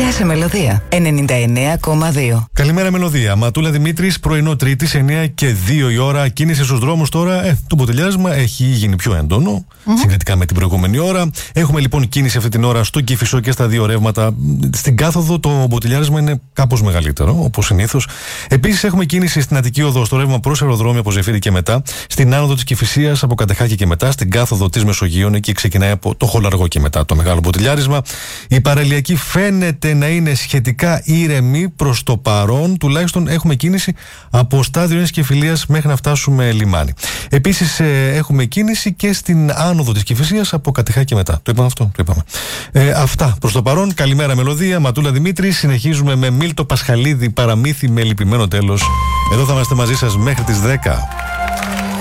Γεια σε Μελωδία 99,2. Καλημέρα Μελωδία. Ματούλα Δημήτρης, πρωινό Τρίτης, 9 και 2 η ώρα. Κίνηση στους δρόμους τώρα. Το μποτιλιάρισμα έχει γίνει πιο έντονο συγκριτικά με την προηγούμενη ώρα. Έχουμε λοιπόν κίνηση αυτή την ώρα στο Κηφισό και στα δύο ρεύματα. Στην κάθοδο το μποτιλιάρισμα είναι κάπως μεγαλύτερο, όπως συνήθως. Επίσης έχουμε κίνηση στην Αττική Οδό, στο ρεύμα προς αεροδρόμιο από Ζεφύρι και μετά. Στην άνοδο της Κηφισίας από Κατεχάκη και μετά. Στην κάθοδο της Μεσογείων, εκεί ξεκινάει από το Χολαργό και μετά το μεγάλο μποτιλιάρισμα. Η παραλιακή φαίνεται να είναι σχετικά ήρεμη προς το παρόν. Τουλάχιστον έχουμε κίνηση από στάδιο Ένσης και Φιλίας μέχρι να φτάσουμε λιμάνι. Επίσης έχουμε κίνηση και στην άνοδο της Κηφισίας από Κατεχάκη και μετά. Το είπαμε αυτό, το είπαμε. Αυτά προς το παρόν. Καλημέρα Μελωδία, Ματούλα Δημήτρη. Συνεχίζουμε με Μίλτο Πασχαλίδη, Παραμύθι με λυπημένο τέλος. Εδώ θα είμαστε μαζί σας μέχρι τις 10.